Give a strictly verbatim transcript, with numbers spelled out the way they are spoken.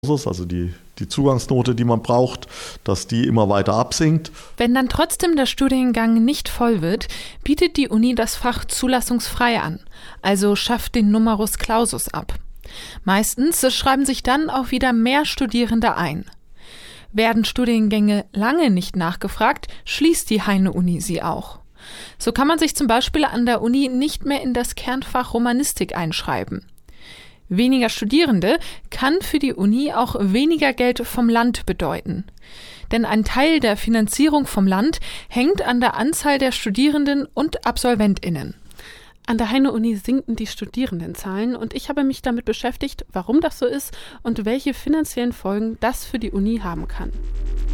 also die, die Zugangsnote, die man braucht, dass die immer weiter absinkt. Wenn dann trotzdem der Studiengang nicht voll wird, bietet die Uni das Fach zulassungsfrei an, also schafft den Numerus Clausus ab. Meistens schreiben sich dann auch wieder mehr Studierende ein. Werden Studiengänge lange nicht nachgefragt, schließt die Heine-Uni sie auch. So kann man sich zum Beispiel an der Uni nicht mehr in das Kernfach Romanistik einschreiben. Weniger Studierende kann für die Uni auch weniger Geld vom Land bedeuten. Denn ein Teil der Finanzierung vom Land hängt an der Anzahl der Studierenden und AbsolventInnen. An der Heine-Uni sinken die Studierendenzahlen und ich habe mich damit beschäftigt, warum das so ist und welche finanziellen Folgen das für die Uni haben kann.